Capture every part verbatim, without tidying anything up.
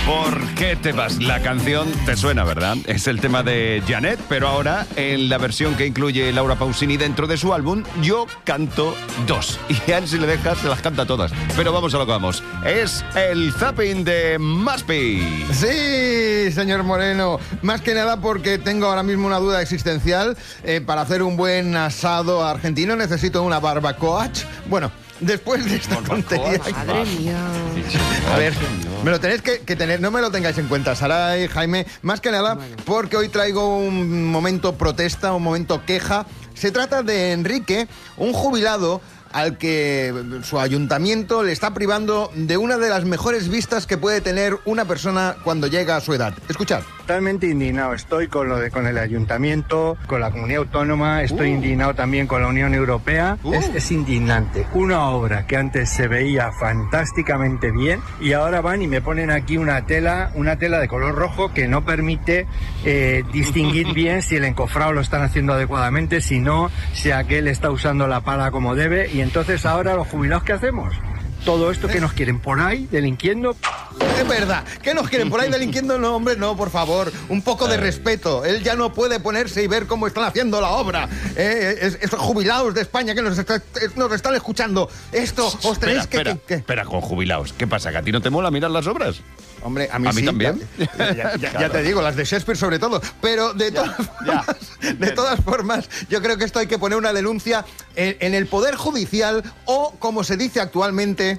¿Por qué te vas? La canción te suena, ¿verdad? Es el tema de Janet, pero ahora en la versión que incluye Laura Pausini dentro de su álbum, Yo canto dos. Y a él, si le dejas, se las canta todas. Pero vamos a lo que vamos. Es el zapping de Maspi. Sí, señor Moreno. Más que nada porque tengo ahora mismo una duda existencial. Eh, para hacer un buen asado argentino necesito una barbacoa. Bueno, después de esta tontería... Madre mía. A ver, me lo tenéis que, que tener, no me lo tengáis en cuenta, Saray, Jaime, más que nada porque hoy traigo un momento protesta, un momento queja. Se trata de Enrique, un jubilado al que su ayuntamiento le está privando de una de las mejores vistas que puede tener una persona cuando llega a su edad. Escuchad. Totalmente indignado estoy con lo de con el ayuntamiento, con la comunidad autónoma, estoy uh. indignado también con la Unión Europea. Uh. Es, es indignante. Una obra que antes se veía fantásticamente bien y ahora van y me ponen aquí una tela, una tela de color rojo que no permite eh, distinguir bien si el encofrado lo están haciendo adecuadamente, si no, si aquel está usando la pala como debe. Y entonces ahora los jubilados, ¿qué hacemos? Todo esto que nos quieren por ahí delinquiendo. Es verdad, ¿qué nos quieren por ahí delinquiendo? No, hombre, no, por favor, un poco de respeto. Él ya no puede ponerse y ver cómo están haciendo la obra. Eh, es, esos jubilados de España que nos, está, nos están escuchando. Esto os tenéis espera, que, espera, que, que... Espera, con jubilados. ¿Qué pasa? ¿Que a ti no te mola mirar las obras? Hombre, a mí, ¿A mí sí, también? Ya, ya, ya, claro. Ya te digo, las de Shakespeare sobre todo. Pero de, ya, todas, ya. Formas, de todas formas, yo creo que esto hay que poner una denuncia en, en el Poder Judicial o, como se dice actualmente...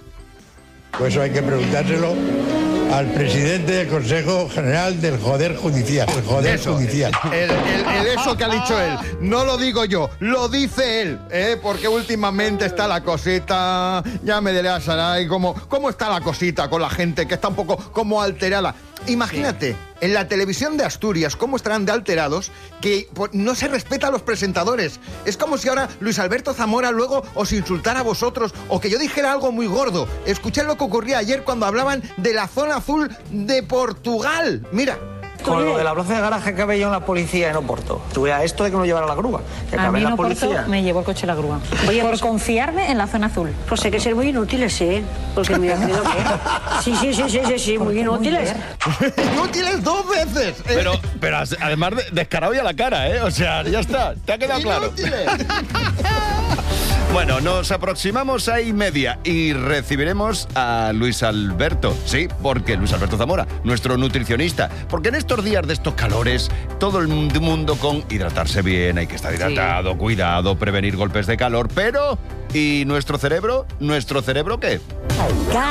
Pues eso hay que preguntárselo al presidente del Consejo General del Joder Judicial. El Joder eso, Judicial. El, el, el eso que ha dicho él. No lo digo yo, lo dice él. ¿eh? Porque últimamente está la cosita... Ya me diré a Saray cómo, cómo está la cosita con la gente que está un poco como alterada. Imagínate, sí. En la televisión de Asturias, cómo estarán de alterados, que pues, no se respeta a los presentadores. Es como si ahora Luis Alberto Zamora luego os insultara a vosotros, o que yo dijera algo muy gordo. Escuché lo que ocurría ayer cuando hablaban de la zona azul de Portugal. Mira. Con lo de la plaza de garaje que había en la policía en Oporto. Tuve a esto de que no llevara la grúa. Que a mí en la Oporto policía. Me llevó el coche la grúa. Oye, por pues, confiarme en la zona azul. Pues hay que ser muy inútiles, ¿eh? Porque me ha creído que... Sí, sí, sí, sí, sí, sí, muy inútiles. Inútiles dos veces. ¿eh? Pero, pero además de, descarado y a la cara, ¿eh? O sea, ya está, te ha quedado inútiles. Claro. Bueno, nos aproximamos a y media y recibiremos a Luis Alberto. Sí, porque Luis Alberto Zamora, nuestro nutricionista. Porque en estos días de estos calores, todo el mundo con hidratarse bien, hay que estar hidratado, sí. Cuidado, prevenir golpes de calor. Pero, ¿y nuestro cerebro? ¿Nuestro cerebro qué?